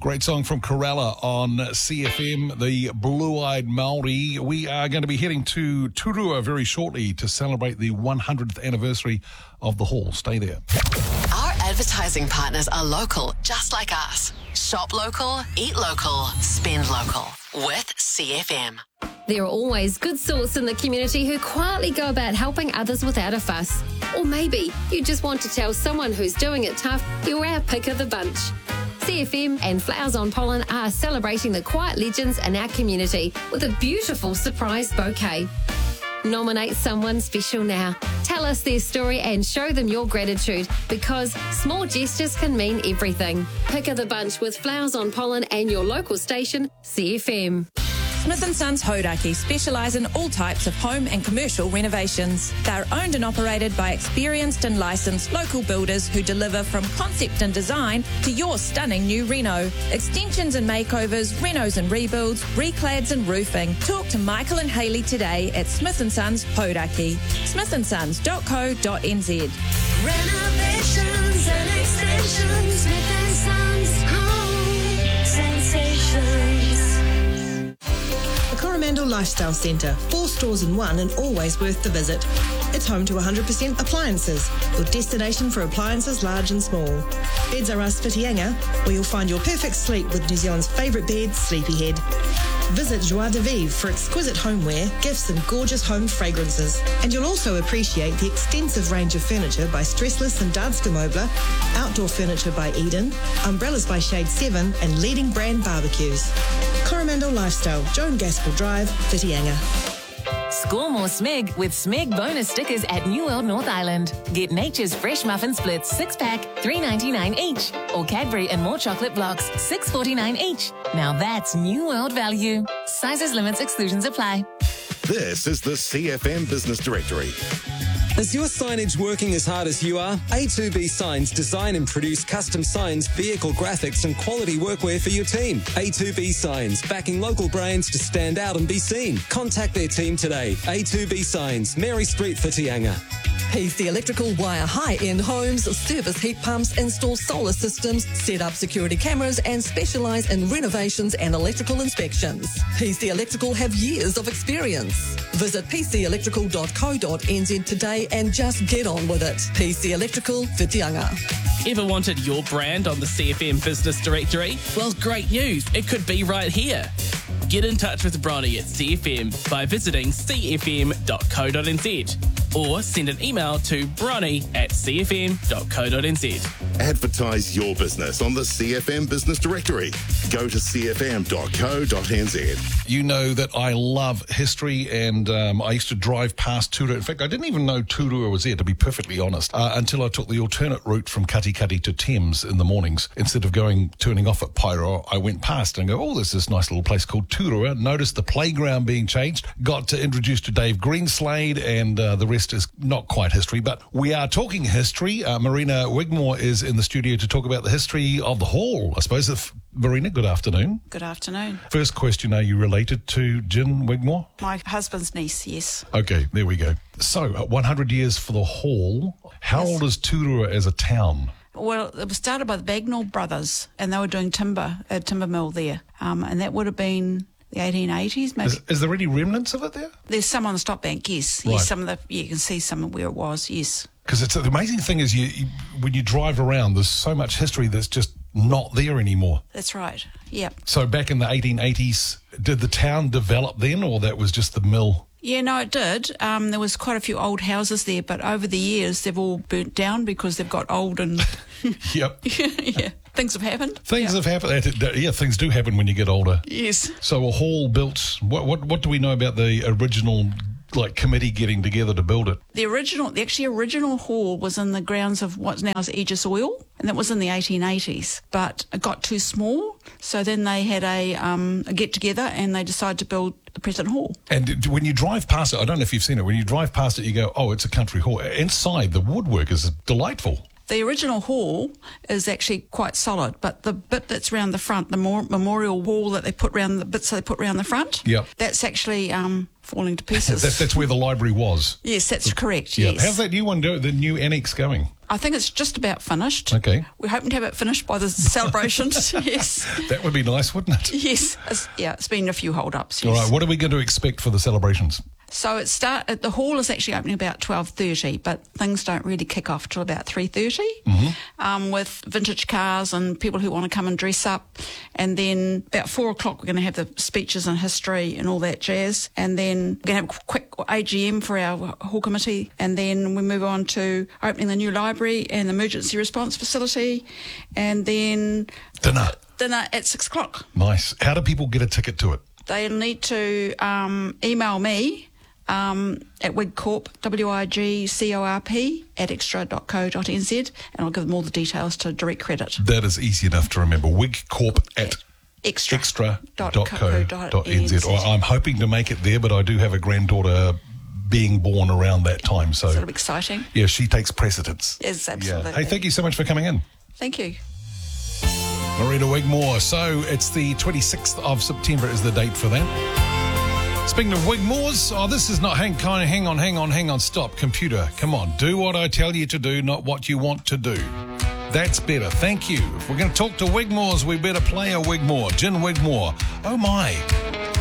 Great song from Corella on CFM, the Blue-Eyed Māori. We are going to be heading to Turua very shortly to celebrate the 100th anniversary of the Hall. Stay there. Our advertising partners are local, just like us. Shop local, eat local, spend local with CFM. There are always good sorts in the community who quietly go about helping others without a fuss. Or maybe you just want to tell someone who's doing it tough you're our pick of the bunch. CFM and Flowers on Pollen are celebrating the quiet legends in our community with a beautiful surprise bouquet. Nominate someone special now. Tell us their story and show them your gratitude, because small gestures can mean everything. Pick of the bunch with Flowers on Pollen and your local station, CFM. Smith & Sons Hodaki specialise in all types of home and commercial renovations. They're owned and operated by experienced and licensed local builders who deliver from concept and design to your stunning new reno. Extensions and makeovers, renos and rebuilds, reclads and roofing. Talk to Michael and Hayley today at Smith & Sons Hodaki. smithandsons.co.nz. Renovations and extensions, Smith & Sons Home Sensations. The Coromandel Lifestyle Centre, 4 stores in one and always worth the visit. It's home to 100% appliances, your destination for appliances large and small. Beds are us Whitianga, where you'll find your perfect sleep with New Zealand's favourite bed, Sleepyhead. Visit Joie de Vivre for exquisite homeware, gifts and gorgeous home fragrances. And you'll also appreciate the extensive range of furniture by Stressless and Danske Möbler, outdoor furniture by Eden, umbrellas by Shade 7 and leading brand barbecues. Coromandel Lifestyle, Joan Gaskell Drive, Whitianga. Score more Smeg with Smeg bonus stickers at New World North Island. Get Nature's Fresh Muffin Splits 6-pack, $3.99 each. Or Cadbury and More Chocolate Blocks, $6.49 each. Now that's New World value. Sizes, limits, exclusions apply. This is the CFM Business Directory. Is your signage working as hard as you are? A2B Signs design and produce custom signs, vehicle graphics and quality workwear for your team. A2B Signs, backing local brands to stand out and be seen. Contact their team today. A2B Signs, Mary Street, Whitianga. PC Electrical wire high-end homes, service heat pumps, install solar systems, set up security cameras and specialise in renovations and electrical inspections. PC Electrical have years of experience. Visit pcelectrical.co.nz today and just get on with it. PC Electrical, Whitianga. Ever wanted your brand on the CFM Business Directory? Well, great news. It could be right here. Get in touch with Bronnie at CFM by visiting cfm.co.nz or send an email to bronnie@cfm.co.nz. Advertise your business on the CFM Business Directory. Go to cfm.co.nz. You know that I love history, and I used to drive past Turua. In fact, I didn't even know Turua was there, to be perfectly honest, until I took the alternate route from Katikati to Thames in the mornings. Instead of turning off at Pairo, I went past and go, oh, there's this nice little place called Turua. Noticed the playground being changed. Got introduced to Dave Greenslade, and the rest is not quite history, but we are talking history. Marina Wigmore is in the studio to talk about the history of the Hall, I suppose. Marina, good afternoon. Good afternoon. First question, are you related to Jin Wigmore? My husband's niece, yes. Okay, there we go. So, 100 years for the Hall. How old is Turua as a town? Well, it was started by the Bagnall brothers, and they were doing timber, a timber mill there, and that would have been the 1880s, maybe. Is there any remnants of it there? There's some on the stop bank, yes. Right. Yes, you can see some of where it was, yes. Because the amazing thing is, when you drive around, there's so much history that's just not there anymore. That's right, yep. So back in the 1880s, did the town develop then, or that was just the mill? Yeah, no, it did. There was quite a few old houses there, but over the years, they've all burnt down because they've got old and... Yep. Yeah. Things have happened. Things have happened. Yeah, things do happen when you get older. Yes. So a hall built. What do we know about the original committee getting together to build it? The original hall was in the grounds of what's now is Aegis Oil, and that was in the 1880s. But it got too small, so then they had a get together and they decided to build the present hall. And when you drive past it, I don't know if you've seen it. When you drive past it, you go, "Oh, it's a country hall." Inside, the woodwork is delightful. The original hall is actually quite solid, but the bit that's around the front, the memorial wall that they put around the bits they put around the front, yep, that's actually falling to pieces. That's where the library was. Yes, that's correct. Yeah. Yes. How's that new one the new annex going? I think it's just about finished. Okay. We're hoping to have it finished by the celebrations. Yes. That would be nice, wouldn't it? Yes. It's been a few hold-ups. All Yes. right, what are we going to expect for the celebrations? So the hall is actually opening about 12:30, but things don't really kick off till about 3:30, with vintage cars and people who want to come and dress up. And then about 4 o'clock, we're going to have the speeches and history and all that jazz. And then we're going to have a quick AGM for our hall committee. And then we move on to opening the new library and the emergency response facility. And then Dinner at 6 o'clock. Nice. How do people get a ticket to it? They need to email me at wigcorp, WIGCORP, at extra.co.nz, and I'll give them all the details to direct credit. That is easy enough to remember. Wigcorp at extra.co.nz. Well, I'm hoping to make it there, but I do have a granddaughter being born around that time. So sort of exciting. Yeah, she takes precedence. Yes, absolutely. Yeah. Hey, thank you so much for coming in. Thank you. Marina Wigmore. So it's the 26th of September is the date for that. Speaking of Wigmores, this is not, hang on, stop, computer. Come on, do what I tell you to do, not what you want to do. That's better, thank you. If we're going to talk to Wigmores, we better play a Wigmore. Gin Wigmore. Oh my,